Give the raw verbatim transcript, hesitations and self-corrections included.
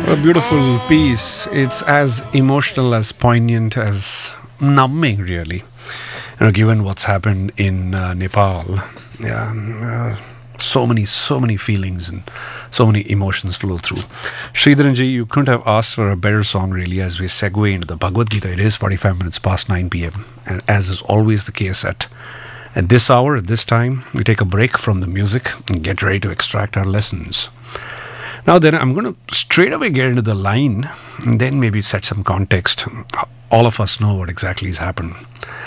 A beautiful piece. It's as emotional, as poignant, as numbing, really. You know, given what's happened in uh, Nepal, yeah, uh, so many, so many feelings and so many emotions flow through. Sridharanji, you couldn't have asked for a better song, really, as we segue into the Bhagavad Gita. It is forty-five minutes past nine p m. And as is always the case at at this hour, at this time, we take a break from the music and get ready to extract our lessons. Now, then, I'm going to straight away get into the line and then maybe set some context. All of us know what exactly has happened.